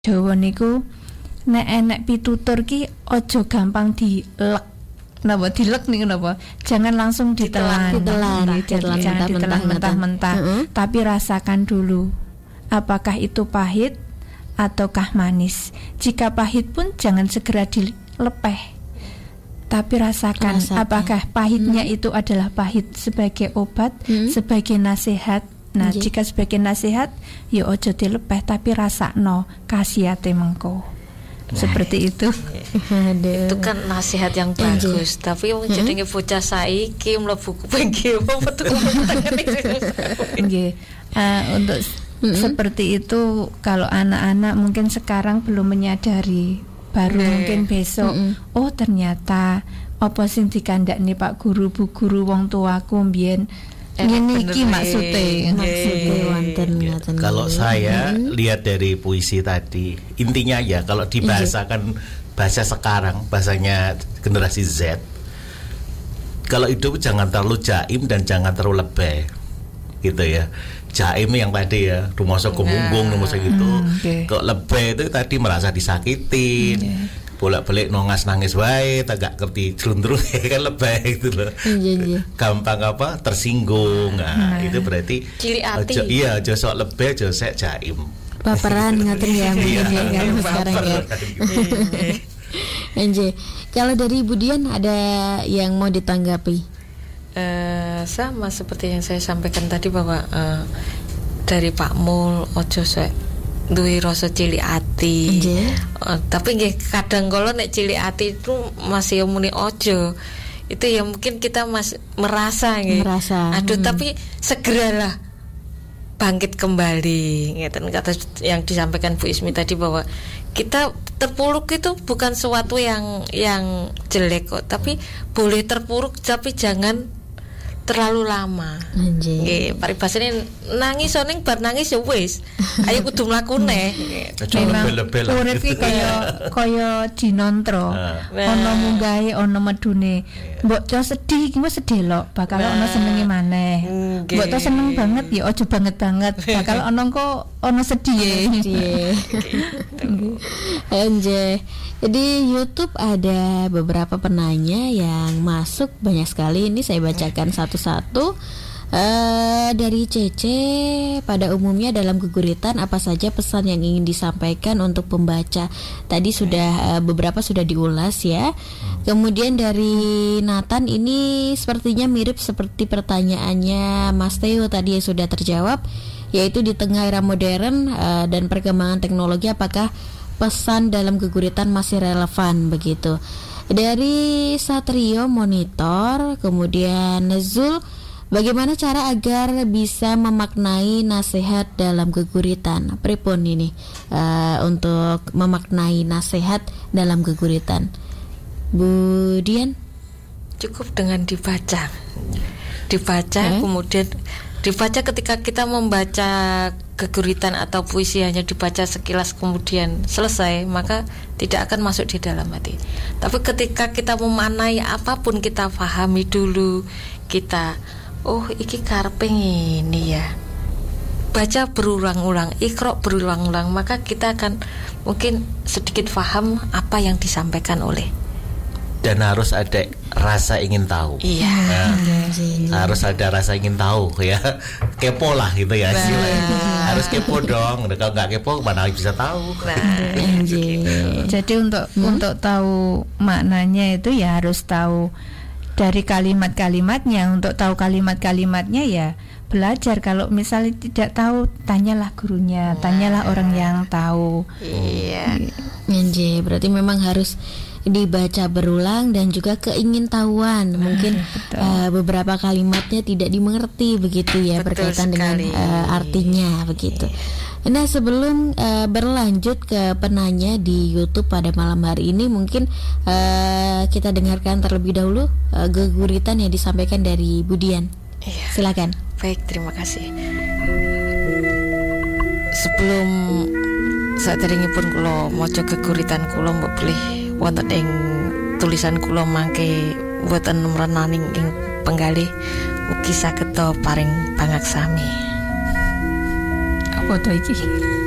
Jawa niku nek enek pitutur ki aja gampang dilek. Napa dilek niku napa? Jangan langsung ditelan. Jangan ditelan mentah-mentah. Tapi rasakan dulu. Apakah itu pahit ataukah manis? Jika pahit pun jangan segera dilepeh. Tapi rasakan apakah pahitnya itu adalah pahit sebagai obat, sebagai nasihat. Nah, jika sebagai nasihat, ya ojo dilepeh tapi rasakno khasiate mengko. Seperti itu. Itu kan nasihat yang bagus. Tapi wong jenenge bocah saiki mlebu kuping metu nggih. Untuk seperti itu kalau anak-anak mungkin sekarang belum menyadari, baru mungkin besok oh ternyata apa sing dikandakne Pak Guru Bu Guru wong tuaku mbiyen ngene iki maksudnya wonten. Kalau saya lihat dari puisi tadi, intinya ya kalau dibahasakan bahasa sekarang, bahasanya generasi Z, kalau hidup jangan terlalu jaim dan jangan terlalu lebay, gitu ya. Jaim yang tadi ya, rumoso gemunggung, rumoso gitu. Kok lebay itu tadi merasa disakitin, bolak-balik nongas nangis wae, tak ngerti jelundrung kan lebay gitu loh. Gampang tersinggung. Nah, itu berarti ciri hati. Iya, aja sok lebay, aja sok jaim. Baperan ngaten ya mungkin ya kalau sekarang ya. Enje, kalau dari Ibu Dian ada yang mau ditanggapi? Sama seperti yang saya sampaikan tadi bahwa dari Pak Mul ojo sek duwe rasa cilik ati. Tapi nggih kadang kalau nek cilik ati itu masih muni ojo. Itu ya mungkin kita masih merasa nggih. Aduh tapi segeralah bangkit kembali. Ngeten kata yang disampaikan Bu Ismi tadi bahwa kita terpuruk itu bukan sesuatu yang jelek kok, tapi boleh terpuruk tapi jangan terlalu lama. Nggih, paribasane nangis ning bar nangis ya wis. Ayo kudu mlaku neh. Urip iki kaya dinontra. Ana munggahe ana medune. Mbok to sedih iki wis sedih lho, bakal ana senenge maneh. Mbok to seneng banget ya aja banget-banget. Bakal ana engko ana sedih. Enje. Jadi YouTube ada beberapa penanya yang masuk banyak sekali. Ini saya bacakan satu-satu. Dari Cece, pada umumnya dalam geguritan apa saja pesan yang ingin disampaikan untuk pembaca? Tadi sudah beberapa sudah diulas ya. Kemudian dari Nathan, ini sepertinya mirip seperti pertanyaannya Mas Theo tadi yang sudah terjawab, yaitu di tengah era modern dan perkembangan teknologi apakah pesan dalam geguritan masih relevan begitu. Dari Satrio Monitor, kemudian Zul, bagaimana cara agar bisa memaknai nasihat dalam geguritan? Pripun ini untuk memaknai nasihat dalam geguritan? Bu Dian? Cukup dengan dibaca, kemudian dibaca. Ketika kita membaca geguritan atau puisi hanya dibaca sekilas kemudian selesai, maka tidak akan masuk di dalam hati. Tapi ketika kita memaknai apapun, kita pahami dulu, kita iki karepe ini ya. Baca berulang-ulang, iqra berulang-ulang, maka kita akan mungkin sedikit paham apa yang disampaikan oleh. Dan harus ada rasa ingin tahu. Iya. Harus ada rasa ingin tahu ya. Kepo lah gitu ya. Harus kepo dong. Kalau nggak kepo mana bisa tahu. Jadi untuk tahu maknanya itu ya harus tahu dari kalimat-kalimatnya. Untuk tahu kalimat-kalimatnya ya belajar. Kalau misalnya tidak tahu, tanyalah gurunya, tanyalah orang yang tahu. Iya. Berarti memang harus dibaca berulang dan juga keingintahuan. Mungkin beberapa kalimatnya tidak dimengerti begitu ya. Betul berkaitan sekali. Dengan artinya begitu. Nah, sebelum berlanjut ke penanya di YouTube pada malam hari ini, mungkin kita dengarkan terlebih dahulu geguritan yang disampaikan dari Bu Dian. Silakan. Baik, terima kasih. Sebelum saderengipun kula maca geguritan kula mbok bilih wonten ing tulisan kula mangke boten mrenaning ing penggalih mugi saged paring pangaksami. Apa to iki?